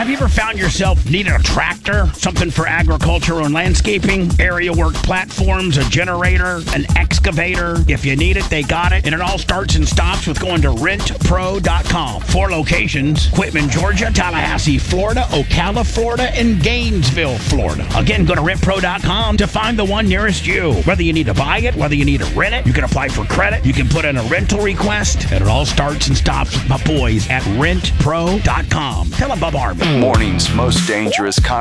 Have you ever found yourself needing a tractor, something for agriculture and landscaping, area work platforms, a generator, an excavator? If you need it, they got it. And it all starts and stops with going to rentpro.com. 4 locations: Quitman, Georgia; Tallahassee, Florida; Ocala, Florida; and Gainesville, Florida. Again, go to rentpro.com to find the one nearest you. Whether you need to buy it, whether you need to rent it, you can apply for credit, you can put in a rental request, and it all starts and stops with my boys at rentpro.com. Tell them Bob Army. Morning's most dangerous